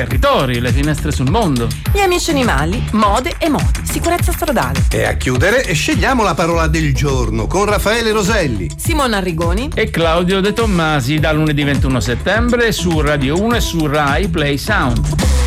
territori, le finestre sul mondo. Gli amici animali, mode e modi, sicurezza stradale. E a chiudere scegliamo la parola del giorno con Raffaele Roselli, Simona Arrigoni e Claudio De Tommasi, da lunedì 21 settembre su Radio 1 e su Rai Play Sound.